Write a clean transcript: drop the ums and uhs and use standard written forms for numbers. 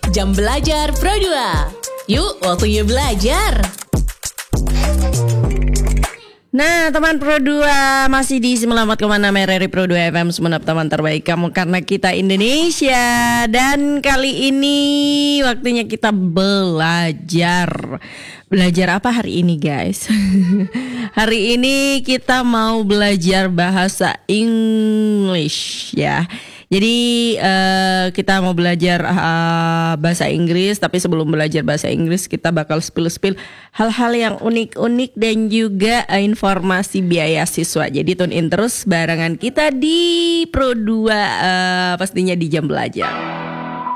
Jam Belajar Pro 2. Yuk, waktunya belajar. Nah, teman Pro 2 masih di 94,6 RRI Pro 2 FM, semenap teman terbaik kamu karena kita Indonesia. Dan kali ini waktunya kita belajar. Belajar apa hari ini, guys? Hari ini kita mau belajar bahasa English ya. Jadi kita mau belajar bahasa Inggris, tapi sebelum belajar bahasa Inggris kita bakal spill hal-hal yang unik-unik dan juga informasi biaya siswa. Jadi tune in terus barengan kita di Pro 2 pastinya di jam belajar.